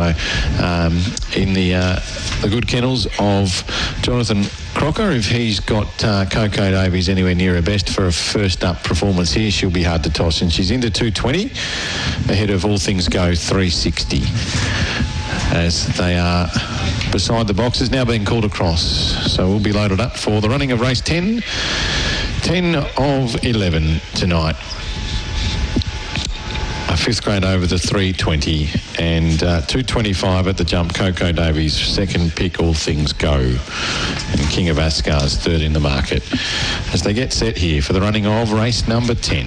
So in the good kennels of Jonathan Crocker, if he's got Coco Davies anywhere near her best for a first up performance here, she'll be hard to toss. And she's into 220 ahead of All Things Go 360 as they are beside the boxes now being called across. So we'll be loaded up for the running of race 10 of 11 tonight. A fifth grade over the 320 and 225 at the jump. Coco Davies second pick, All Things Go, and King of Ascar's third in the market as they get set here for the running of race number 10.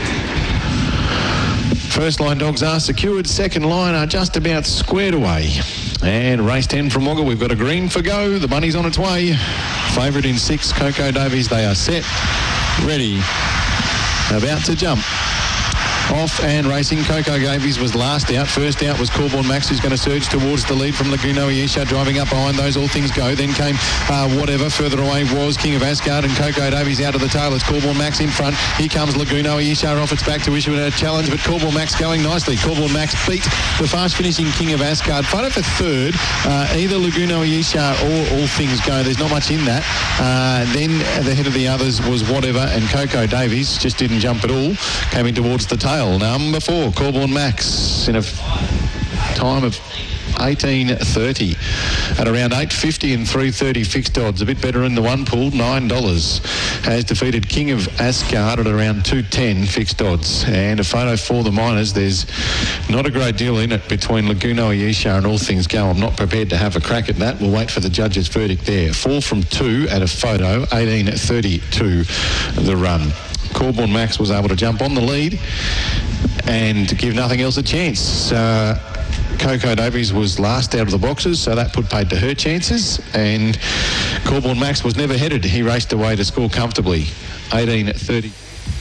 First line dogs are secured, second line are just about squared away. And race 10 from Wagga, we've got a green for go. The bunny's on its way. Favourite in 6, Coco Davies. They are set, ready, about to jump. Off and racing. Coco Davies was last out. First out was Corborn Max, who's going to surge towards the lead from Laguno Isha, driving up behind those. All Things Go. Then came whatever. Further away was King of Asgard and Coco Davies out of the tail. It's Corborn Max in front. Here comes Laguno Isha off its back to issue a challenge, but Corborn Max going nicely. Corborn Max beat the fast finishing King of Asgard. Fight for third. Either Laguno Isha or All Things Go. There's not much in that. Then the head of the others was whatever, and Coco Davies just didn't jump at all. Came in towards the tail. Number 4, Corborn Max, in a time of 18.30 at around 8.50 and 3.30 fixed odds. A bit better in the one pool, $9. Has defeated King of Asgard at around 2.10 fixed odds. And a photo for the minors. There's not a great deal in it between Laguno Isha and All Things Go. I'm not prepared to have a crack at that. We'll wait for the judge's verdict there. 4 from 2 at a photo, 18.32 the run. Corborn Max was able to jump on the lead and give nothing else a chance. Coco Davies was last out of the boxes, so that put paid to her chances, and Corborn Max was never headed. He raced away to score comfortably, 18.30.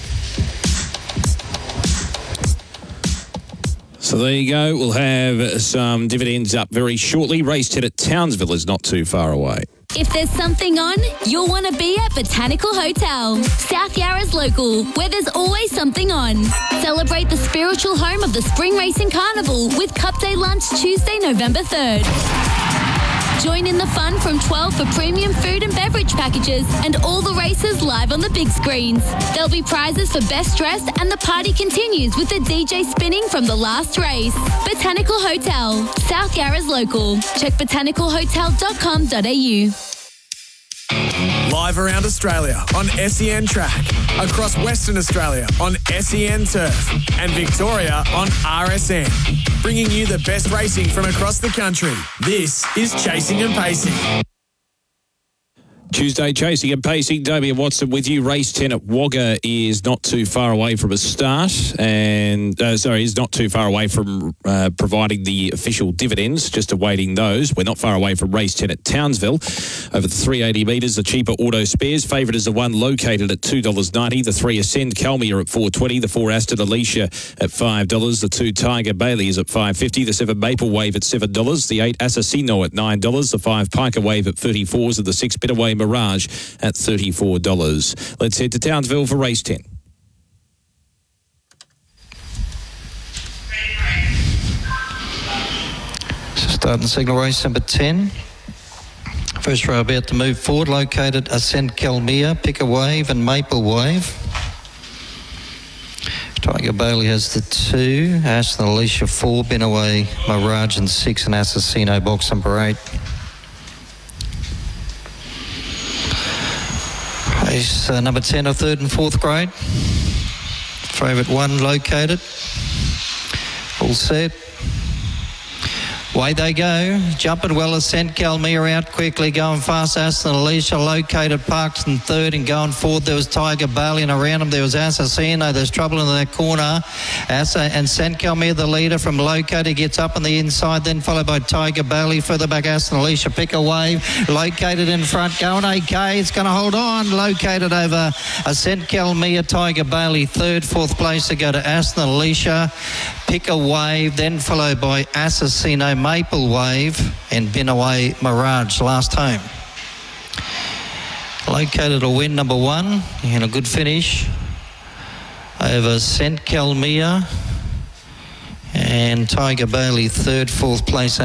So there you go. We'll have some dividends up very shortly. Race 10 at Townsville is not too far away. If there's something on, you'll want to be at Botanical Hotel, South Yarra's local, where there's always something on. Celebrate the spiritual home of the Spring Racing Carnival with Cup Day lunch Tuesday, November 3rd. Join in the fun from 12 for premium food and beverage packages and all the races live on the big screens. There'll be prizes for best dressed and the party continues with the DJ spinning from the last race. Botanical Hotel, South Yarra's local. Check botanicalhotel.com.au. Live around Australia on SEN Track, across Western Australia on SEN Turf, and Victoria on RSN. Bringing you the best racing from across the country. This is Chasing and Pacing. Tuesday, Chasing and Pacing. Damien Watson with you. Race 10 at Wagga is not too far away from a start, and is not too far away from providing the official dividends, just awaiting those. We're not far away from race 10 at Townsville. Over the 380 metres, the cheaper auto spares. Favourite is the 1 located at $2.90. The 3 Ascend Calmia at $4.20. The 4 Aston Alicia at $5. The 2 Tiger Bailey is at $5.50. The 7 Maple Wave at $7. The 8 Assassino at $9. The 5 Piker Wave at $34. And the 6 Bitaway Mirage at $34. Let's head to Townsville for race 10. So starting signal race number 10. First row about to move forward, located Ascent Calmia, Picker Wave and Maple Wave. Tiger Bailey has the 2, Aston Alicia 4, Binaway Mirage and 6, and Assassino box number 8. Race number 10 of 3rd and 4th grade. Favourite 1 located. All set. Away they go. Jumping well, Ascent Calmia out quickly, going fast. Aston Alicia located, parked in 3rd, and going forward there was Tiger Bailey, and around him there was Assassino. There's trouble in that corner. And Ascent Calmia, the leader from located, gets up on the inside, then followed by Tiger Bailey. Further back, Aston Alicia, Picker Wave, located in front, going okay. It's going to hold on. Located over Ascent Calmia, Tiger Bailey 3rd, 4th place to go to Aston Alicia, Picker Wave, then followed by Assassino, Maple Wave and Binaway Mirage last home. Located a win number 1 and a good finish over St Calmia and Tiger Bailey 3rd, 4th place.